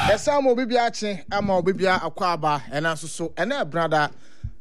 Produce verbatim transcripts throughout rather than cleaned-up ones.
Esa mo bibia ache ama obibia akwaba ena soso ena brada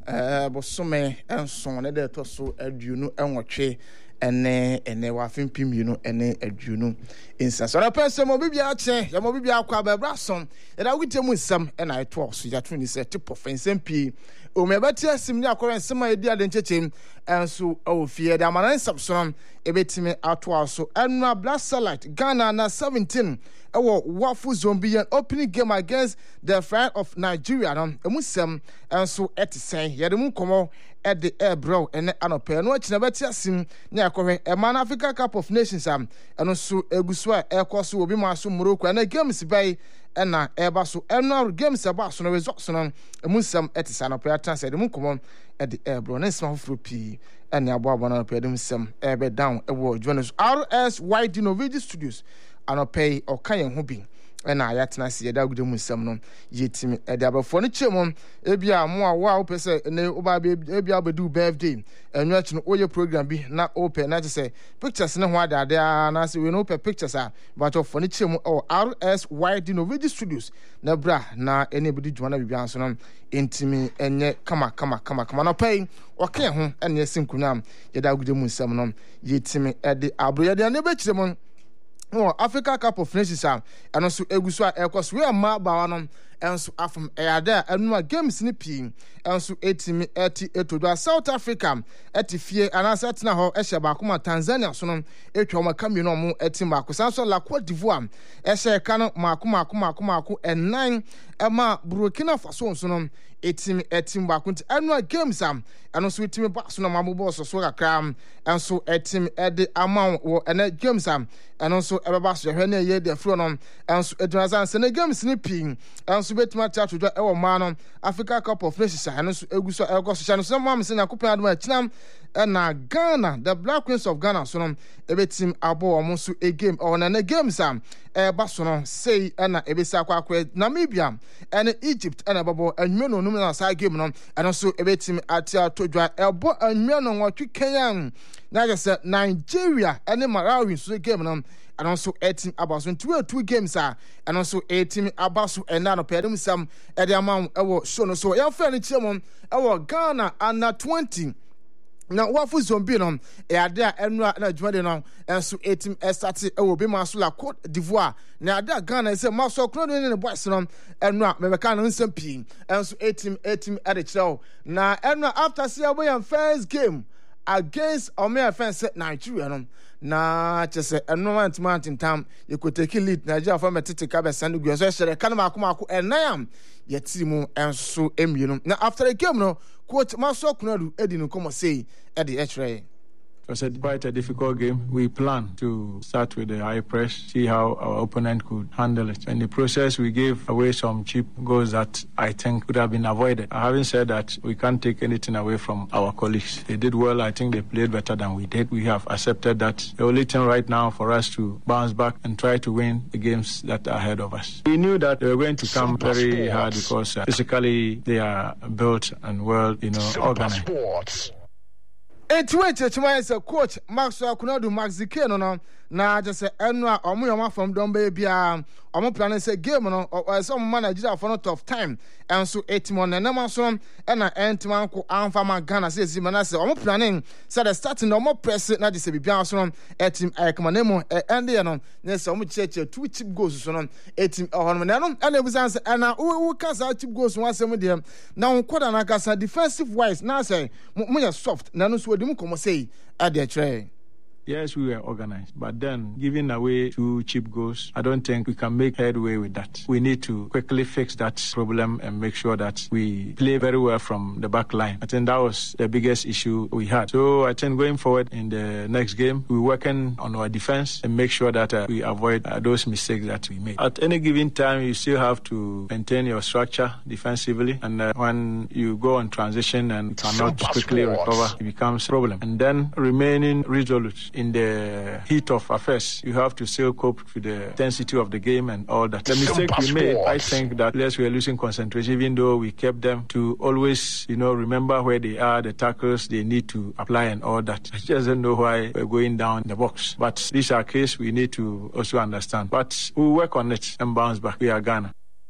eh bosome enson ne de to so aduonu enwotwe ene ene wa fimpim you know ene aduonu insa so na pense mo bibia ache ya mo bibia akwaba brason ena witemu nsam ena eto so ya tuni se tip of nsam pi o me beti asim ni akore nsam edi ade nchechem enso o fie de amana nsam so ebetime ato aso enra black salad Ghana na seventeen ewo wafu zombian opening game against the friend of Nigeria no emusem enso etisen yede mu komo at the air bro ene anope no achina beti asim ni akore e man Africa Cup of Nations am eno so eguso a ekoso obi ma so Morocco na games bai ena eba so eno games aba so no results no emusem etisen anope atase de mu komo at the air bro na sma fro pi ene abo abo na pe dem sem ebe down ewo Johannes R S Y Dinovici Studios anope okayen ho bi na ayatena se yeda gude mu nsam no yetimi ede abafo no chemo ebia mo a wo a opese ne oba ebia abedu birthday enwa chi no oye program bi na open na se pictures ne ho adade na se we no open pictures a but of no chemo o R S Y Dinovici Studios na bra na ene bedu dwuma na bibia so no entimi enye kama kama kama kama no pay okayen ho ene sinkunam yeda gude mu nsam no yetimi ede abro yede na be chiremo no Africa Cup of Nations am eno so eguso a ekos we ma ba wanom enso afom eyada anu games ni pi enso etimi eti etodo South Africa eti fie anasa tena ho ehye ba kuma Tanzania so no etwa ma kamio no mo eti ma ko sanso la Cote d'Ivoire ehye ka no ma kuma kuma kuma ko enan ema Burkina Faso so no etimi etim ba ko anu games am eno so etimi ba so no ma bo so so kakra enso etimi ede amount wo ena games am eno so ebeba so hwe na ye de fro no enso edunazan se na games ni pi enso betima teatro do ewo ma no Africa Cup of Nations eno so eguso egoso cha no so mam se na kopia adoma chinam na Ghana the Black Queens of Ghana so no ebetim abo omo so e game or na na games am e ba so no sei na ebesa akwa akwa Namibia and Egypt and babo anwe no no na sa game no eno so ebetim atia todwa ebo anwe no nwotwe Kenyan na just Nigeria and Malawi so game no and also eighteen about so two two games are and also eighteen about so and now pedum some at the amount ewo show no so ya fa ni chemo ewo Ghana under twenty na wafu zombie no e ade a enura na adwumade no enso eighteen start e wo bi ma so la Cote d'Ivoire na ade a Ghana se ma so kro no ne boys no enura mebeka no nsem pi enso eighteen eighteen ade chiro na enura after see aboyan first game against Omea fence Nigeria no na chese enuma antimantin tam yekoteki lead Nigeria for metete ka be sandu gwe so shere kana mako mako enayam yetimu enso emienu na after the game no coach Maso Kunadu edi no come say e de echre. It was a, quite a difficult game. We planned to start with the high press, see how our opponent could handle it. In the process, we gave away some cheap goals that I think could have been avoided. Having said that, we can't take anything away from our colleagues. They did well. I think they played better than we did. We have accepted that. The only thing right now for us to bounce back and try to win the games that are ahead of us. We knew that they were going to come very hard because uh, physically they are built and well, you know, organized. Sports. Etwe chechima is a coach Maxwell Kunadu Max Zike no no na just say enwa omo yoma from don baby a omo plan say game no or some manager for not of time and so eighty-one na na so na entman ko anfama Ghana say zima na say omo planning say the starting omo press na de say bibia so no etim ekama nemo end ye no na say omo cheche two cheap goals so no etim ehon na no na ebusan say na wo kasa cheap goals one sem de na nkoda na kasa defensive wise na say mo ya soft na no so dim komo say at the tray. Yes, we were organized, but then giving away two cheap goals, I don't think we can make headway with that. We need to quickly fix that problem and make sure that we play very well from the back line. I think that was the biggest issue we had. So I think going forward in the next game, we're working on our defense and make sure that uh, we avoid uh, those mistakes that we made. At any given time, you still have to maintain your structure defensively, and uh, when you go on transition and cannot quickly recover, it becomes a problem. And then remaining resolute. In the heat of affairs, you have to still cope with the intensity of the game and all that. The mistake we made, I think that players were losing concentration, even though we kept them to always, you know, remember where they are, the tackles they need to apply and all that. I just don't know why we're going down the box. But these are cases we need to also understand. But we'll work on it and bounce back. We are Ghana.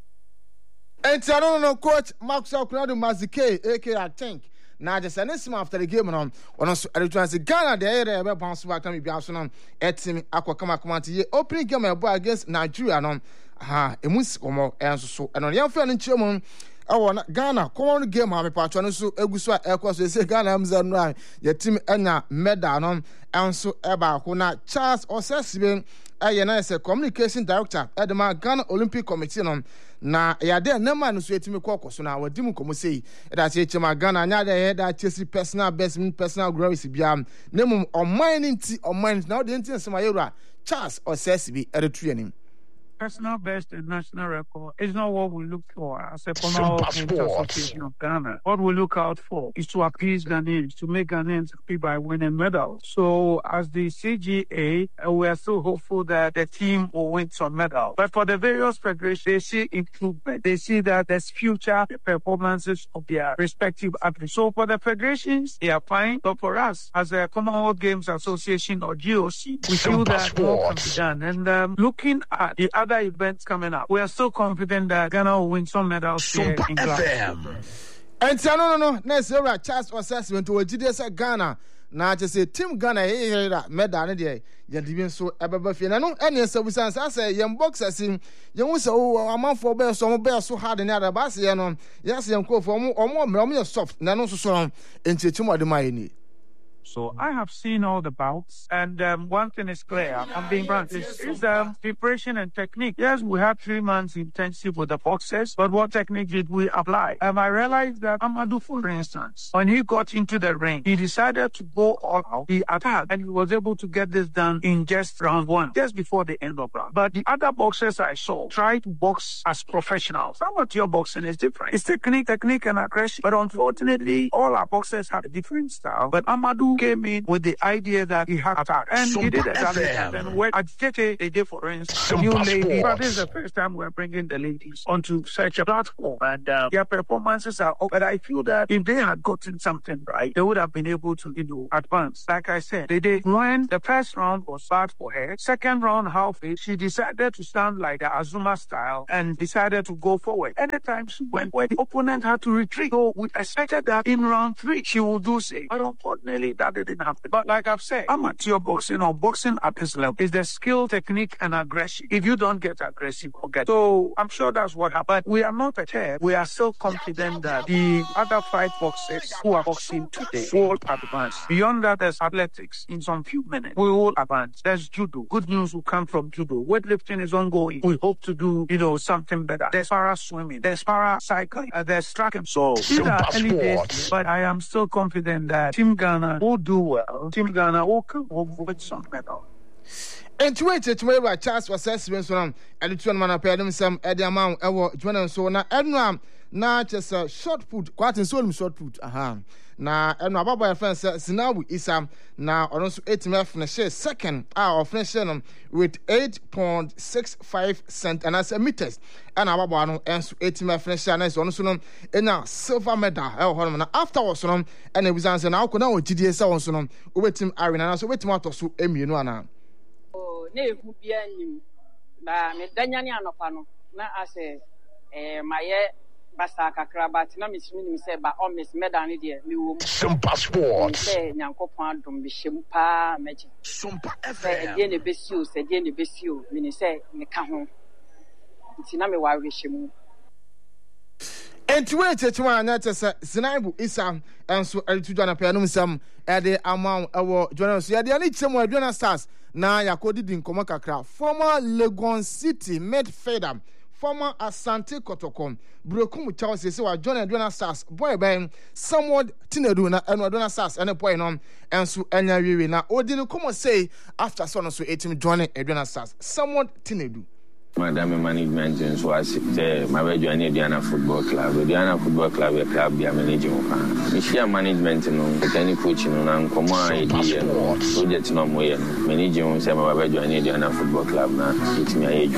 And no no coach Maxwell Kunadu Mazike, aka I think. Now just an instant after the game on one also I return to Ghana the area about bounce back and be also etim akwa kama kama ti opening game against Nigeria no ha emus omo enso so and on your friend in Chimon I Ghana common game ha me patro no so eguso a ekwo so say Ghana amza no your team enya medal no enso eba ko na Charles Osesibe aye na say communication director edema Ghana Olympic Committee no na ya de na man so etimi kokko so na wadi mu komo sei e da che chema Ghana nya de da chesi personal best personal glory bia na mum oman nti oman na de nti nsema yewura Charles Osesibe eretuanim. Personal best and national record is not what we look for as a former association of Ghana. What we look out for is to appease Ghanaians, to make Ghanaians happy by winning medals. So as the C G A, uh, we are so hopeful that the team will win some medals. But for the various federations, they see improvement. They see that there's future performances of their respective athletes. So for the federations, they are fine. But for us, as a Commonwealth Games Association or G O C, we feel that more can be done. And um, looking at the other Other events coming up, we are so confident that Ghana will win some medals here in Glasgow. And no, no, no, next year, Charles assessment to G D S Ghana. Now, just say Team Ghana, here, medal, yeah, you're doing so. Ababafia, no, any services. I say, young boxers in young so a month for bear, some bear so hard in other bass, you know, yes, young co for more or more soft, none so strong into Chimo de Maini. So I have seen all the bouts, and um, one thing is clear. I'm being frank. It's, it's um, preparation and technique. Yes, we had three months intensive with the boxers, but what technique did we apply? Um, I realized that Amadou, for instance, when he got into the ring, he decided to go all out. He attacked, and he was able to get this done in just round one, just before the end of round. But the other boxers I saw tried to box as professionals. Amateur boxing is different. It's technique, technique, and aggression. But unfortunately, all our boxers have a different style. But Amadou came in with the idea that he had attacked, and Super he did exactly that. And when at J J, they did, for instance, new ladies. But this is the first time we're bringing the ladies onto such a platform, and um, their performances are up. But I feel that if they had gotten something right, they would have been able to, you know, advance. Like I said, they did. When the first round was bad for her, second round halfway, she decided to stand like the Azuma style and decided to go forward. Anytime she went where the opponent had to retreat, so we expected that in round three she would do so. But unfortunately, that didn't happen. But like I've said, amateur boxing or boxing at this level is the skill, technique, and aggression. If you don't get aggressive, forget. So I'm sure that's what happened. We are not prepared. We are still confident that the other five boxers who are boxing today will advance. Beyond that, there's athletics. In some few minutes, we will advance. There's judo. Good news will come from judo. Weightlifting is ongoing. We hope to do, you know, something better. There's para swimming. There's para cycling. Uh, there's track and so these are early days, but I am still confident that Team Ghana will do well. Team Ghana will come with some medal. And to wait to where Charles was assessment from and the two man appeared himself at the amount of Joanna so now Edna now just a short put quite in solemn short put. Aha. Now and my Baba friend says now is um now also eight finish second hour of finish with eight point six five cent and as a meters and our Baba and eight finish and as also in a silver medal afterwards and it was answer now could now G D S also over team Irene and also wait to so emu no ana. Oh ne hu bia nim ba me danyane anopa no na ase eh maye basta kakra but na misimi nim say ba o miss medal de me wo Sumpa Sports say nyankopon adom bi hyem pa meje Sumpa F say M de ne besio say de ne besio me ni say me ka ho nti na me wa hwehemu. And to wait to one that is Sinaibu Isam and so early to John Pianum Sam at the amount of Jonas. Yeah, the only time where Jonas Stars now Yakodi in Komakakra, former Legon City midfielder, former Asante Kotoko, Brokum Chelsea, so John and Jonas Stars, boy, bang, somewhat Tineduna and Jonas Stars and a point on and so Anya now. Or did you come say after son so eighteen joining Jonas Stars, somewhat Tinedu. Madam management and so I said, my way joined Diana Football Club. The Diana Football Club, a club, they are managing. Michelle management, no, any coaching, and come on, idea, project no more, managing, say, my way joined Diana Football Club. Now, it's me, age,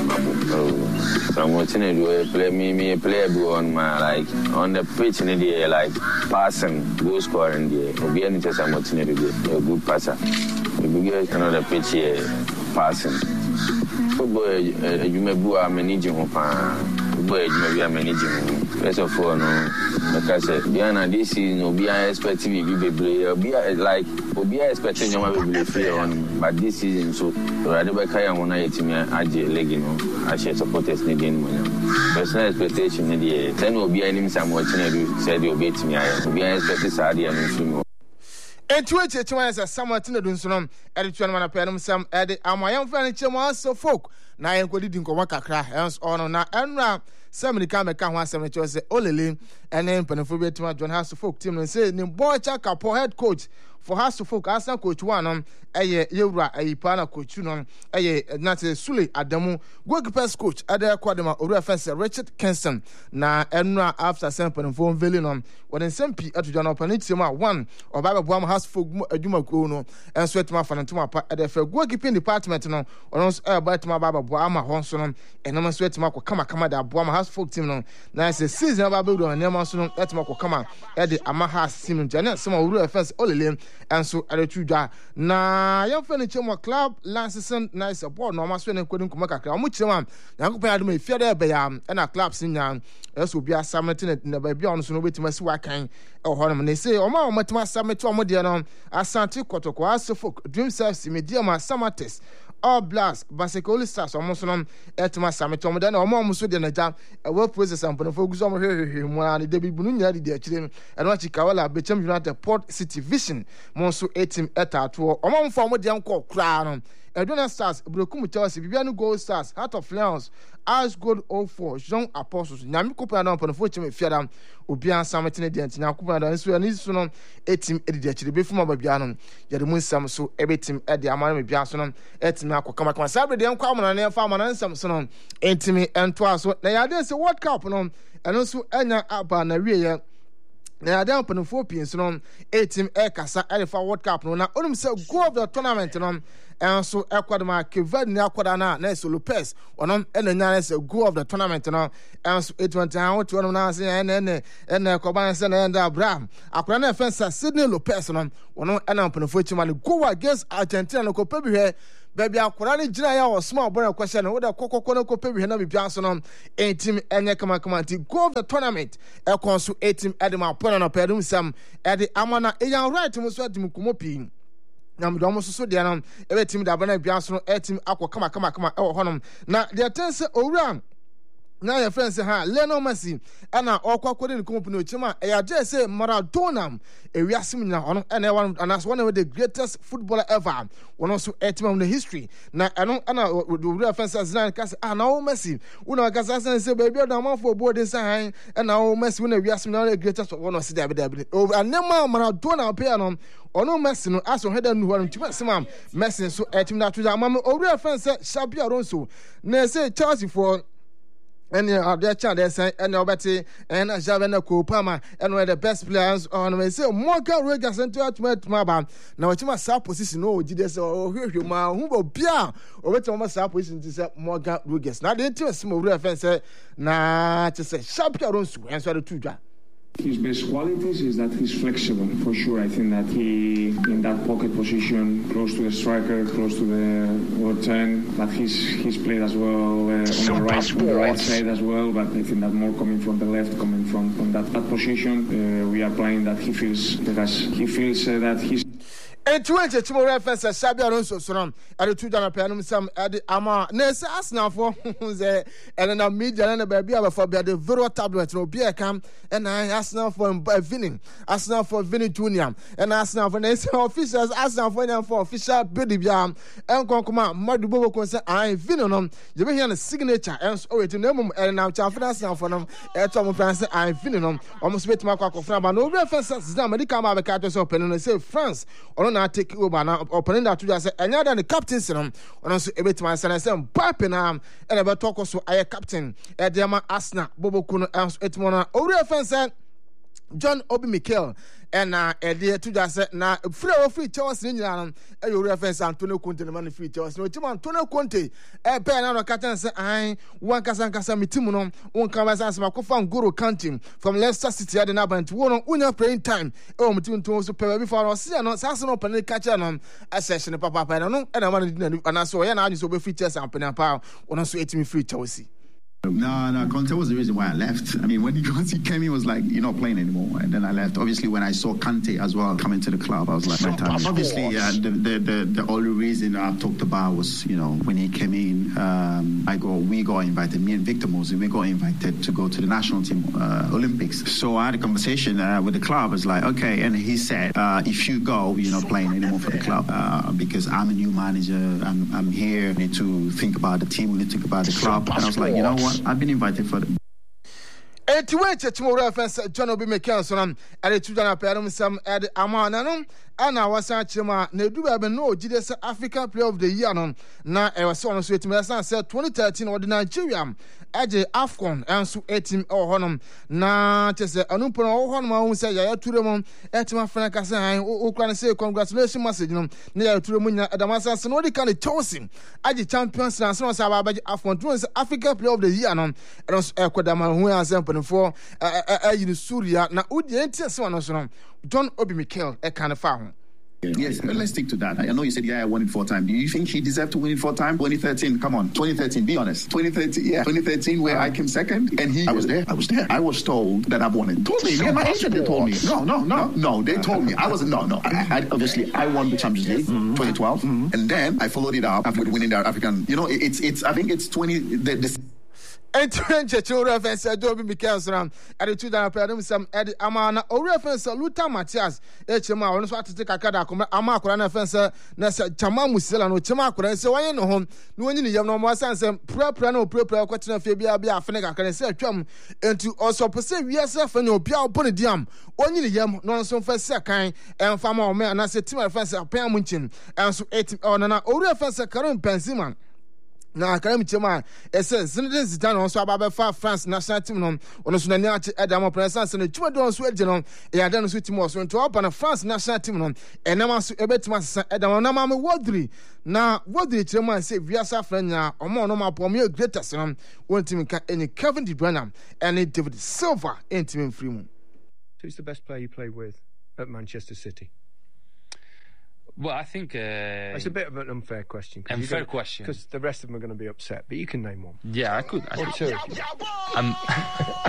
so I'm watching it, play me, me, play on my, like, on the pitch in the air, like, passing, go scoring the air, be any test I'm watching it, a good passer. We get another pitch here, passing. Football, you may go a managing of boy maybe I'm managing. First of all, no, because Diana, this is no be expecting me be be like be expecting you be free on, but this season so rather by Kaya when I team I leg, you know, I share supporters again. Personal expectation, then will be any some watching you said you'll be to me. I will be expecting Saudi and and two H H as a summer to the Dunsunum, editor and Panam Sam added, Am I young furniture so folk? Now I am going to Wakakra, else on now and round. Somebody come and come one cemetery say, Olele, and then Panaphobia to my John House to folk team and say, Boy Chaka, poor head coach for House to folk, as coach one on a Yura, a Pana coach, you know, a not a Sule Adamu, goalkeeper's coach, Ada Quadama, or reference Richard Kenson, na Enra after Sample and Phone Villianum, when in Sempi at John Opanitima one or Baba Buam House folk Juma Gono, and sweat my fan and to my part at the goalkeeping department, no, or else air by my Baba Buama Honson, and I'm a sweat Marco Kama Kama da Buama House folk team. No, now it's a season of Babu and Nemason at Marco Kama at the Amahas Simon Janet, some of reference Olele, and so at the Tuja. Na young furniture more club Lancison nice support no mas when couldn't come back. Much one. Now compared to me, fear there by um and a club sing down. Else will be a summit in the baby on so no way to my swaking or Honham. They say, oh, my Matma summit to a modianum, as Santi Kotoko, as so folk, dream selves, immediate summer test. All blast, basically stars almost on Etma Summit, or almost with the jam, a well process and focus on her, one the baby Bununia, the children, and what Chikawala, Bechem United Port City Vision, Monsu eighteen eta to among former young called Crown. Edwina Stars, Brokum Chelsea, Vivian Gold Stars, Heart of Lions, Ice Gold oh four, Young Apostles, Namikupa on unfortunately Fiadam, Ubian Summit in the Antina Kupa, and so and so on eighteen edited before Babianum, Yadamun Sam, so every team at the Amami Biason, Etimako Kama Saturday, and Common and Air Farmer and Samson, Intimi and Twas. Now, there's a World Cup on, and also Anya Abba Naria. Now, down on four pins on eight team Air Casa Alpha World Cup. Now, only say go of the tournament on. And so Ecuador, Kevin Aquadana, Nelson Lopez, or no, and then there's a go of the tournament now. And so it went down to one of and then and Coban and Abraham. Aquana fence Sydney Lopez on one and up on the foot man go against Argentina and Copa here. Baby, Aquani Jaya or small boy question whether Coco Coco Pepe and Johnson on eight team and Yakama Command go of the tournament. El Consul eight team Edema Pon on Pedum Sam at the Amana, a young right to Musuatim. Nam almost so dear, every team that Bana Biason, a team Aqua Kama Kama Kama or Honum. Now, the attention around. Now, your friends say, ha, Leno Messi, and now all Quacoin company, Chima, I just say Maradona, a real similar on, and I want, and that's one of the greatest footballer ever. One also a team of the history. Now, I don't, I know, with the real fans as nine cast, and now Messi, when I got and say, baby, I'm on for board this time, and now Messi, when a real similar greatest one of the over, and now Maradona appear on. Ono Messi no aso header no hwan ntuma semam Messi so etim na to am owura fans Xabi Alonso na say Chelsea for any of their child they say and obeti and Javena Kopama and one of the best players on we say Morgan Rogers and to atma ba na wachima sa position no gide say o hwehwe ma hu bo bia obeti mo sa position to say Morgan Rogers na dey ntime sem owura fans na to say Xabi Alonso and so the two dwa. His best qualities is that he's flexible, for sure. I think that he, in that pocket position, close to the striker, close to the or ten, but he's he's played as well uh, on the right on the right side as well. But I think that more coming from the left, coming from, from that, that position, uh, we are playing that he feels because he feels uh, that he's. And two inches tomorrow reference as Xabi Alonso Sonam at the two dollars per annum some at the Ama Ness Arsenal for the and then a media and a baby for the Vero tablet no beer cam and I Arsenal for Vinny Arsenal for Vinny Junior and Arsenal for Ness officials Arsenal for for official Billy Biam and Concoma Madubo concern I Vinonum you be here the signature and so it name and now Chafina now for them at Tom France I Vinonum almost with Marco Fran but no reference as the American Marcators open and say France or na take over now opening that to just say and the captain serum on also able to answer and say Mbappe na and about talk also I captain at the Arsenal Bobo Kuno and etmona over offense John Obi Mikel and uh a to just say na free of free Chelsea in Yaran a your reference Antonio Conte the man free Chelsea no team Antonio Conte e pe na no captain say I one kasa kasa mitimuno one kan say ma ko fan Goro Kantim from Leicester City at the Nabant one unya playing time e o mitim to so pe before no see no say no pen catch no a session papa pa no and I want to and so ya na so be free Chelsea and pen pa one so eighteen free Chelsea. No, no, Conte was the reason why I left. I mean, when he, once he came, he was like, you're not playing anymore. And then I left. Obviously, when I saw Kante as well coming to the club, I was like, my time. Obviously, uh, the, the, the, the only reason I talked about was, you know, when he came in, um, I go, we got invited, me and Victor Moses, we got invited to go to the national team uh, Olympics. So I had a conversation uh, with the club. I was like, okay. And he said, uh, if you go, you're not playing anymore for the club uh, because I'm a new manager. I'm, I'm here. We need to think about the team. We need to think about the club. And I was like, you know what? I've been invited for them. And to wait tomorrow, offense, John Obi McKelson, at a two dollar per some at Amananum, and I was at Chima, Nedu have no G D S African Player of the Year. Now, I was on sweet to said twenty thirteen or the Nigeria, Aje Afcon, and so eighteen or Honum. Now, just a Anupon or Honma who say, I to them, Etima Franca, who can say congratulations message near to Munya Adamasa, so no, they can toss him. Aje champions, and so Sabaji Afcon, African Player of the Year, and also Equadama, who has for a Syria. Now, would the entire one also John Obi Mikel a kind of found. Yes, let's stick to that. I know you said, yeah, I won it four times. Do you think he deserved to win it four times? twenty thirteen, come on. twenty thirteen, be honest. twenty thirteen, yeah. twenty thirteen, where I came second, and he... I was there. I was there. I was told that I've won it. Told me. Yeah, my agent, they told me. No, no, no, no. They told me. I wasn't, no, no. I, I, obviously, I won the Champions League, mm-hmm. twenty twelve, mm-hmm. and then I followed it up with winning the African... You know, it, it's, it's, I think it's twenty... The, the, and twenty children offense Adobe Mikkelson at the two dollar per annum some at the Amana or reference Luta Matias H M A on so to take a card Amakura offense Nessa Chama Musela no Chamakura so why no home no one in the no more sense pre pre no pre pre question of Fabia Bia Fenega can say twam into also perceive yes for no Bia upon diam one in the yam no so first second and farmer man and I said team offense Pam Munchin and so eight on an or reference Karim Benzema. Now, Karim Chema, it says, Zinedine Zidane also about five France national team on Sunani Adam Presence and the two don't sweat general, a done with him also into up on a France national team on and now a bit master Adam Namama Wadri. Now, what did Chema say? We are suffering now, or more normal for me, greater son, one team any Kevin De Bruyne and David Silva in team Freeman. Who's the best player you played with at Manchester City? Well, I think... Uh, it's a bit of an unfair question. Unfair question. Because the rest of them are going to be upset, but you can name one. Yeah, I could. I or two. Um,